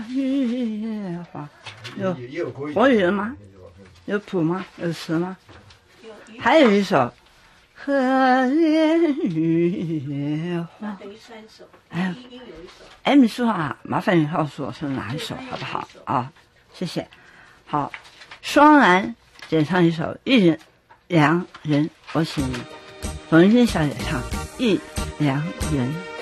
月花，有国语的吗？有谱吗？有词吗？还有一首可怜月花， 等于3首， 哎， 一定有一首。 哎，秘书啊，麻烦你告诉我是哪一首好不好啊？谢谢。好，双兰演唱一首《一良人》，我请冯云珍小姐唱《一良人》。